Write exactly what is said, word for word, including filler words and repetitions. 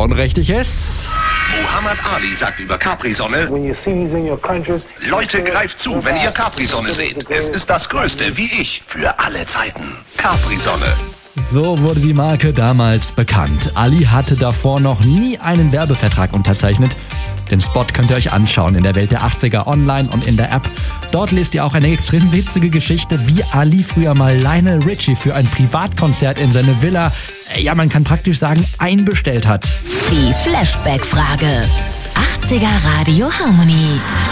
Und richtig ist... Muhammad Ali sagt über Capri-Sonne: Leute, greift zu, wenn ihr Capri-Sonne seht. Es ist das Größte, wie ich, für alle Zeiten. Capri-Sonne. So wurde die Marke damals bekannt. Ali hatte davor noch nie einen Werbevertrag unterzeichnet. Den Spot könnt ihr euch anschauen in der Welt der achtziger online und in der App. Dort lest ihr auch eine extrem witzige Geschichte, wie Ali früher mal Lionel Richie für ein Privatkonzert in seine Villa, ja man kann praktisch sagen, einbestellt hat. Die Flashback-Frage. achtziger Radio Harmony.